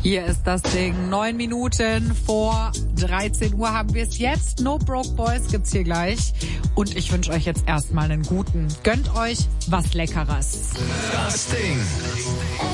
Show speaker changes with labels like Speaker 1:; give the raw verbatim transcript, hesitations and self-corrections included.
Speaker 1: Hier ist das Ding. Neun Minuten vor dreizehn Uhr haben wir es jetzt. No Broke Boys gibt's hier gleich. Und ich wünsche euch jetzt erstmal einen guten. Gönnt euch was Leckeres.
Speaker 2: Das Ding.